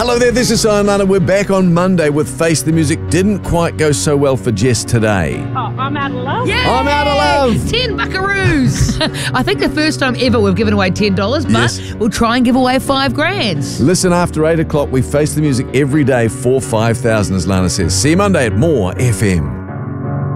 Hello there, this is Lana. We're back on Monday with Face the Music. Didn't quite go so well for Jess today. Oh, I'm out of love. Yay! I'm out of love. 10 buckaroos. I think the first time ever we've given away $10, but Yes. we'll try and give away $5,000. Listen, after 8 o'clock, we Face the Music every day for 5,000, as Lana says. See you Monday at More FM.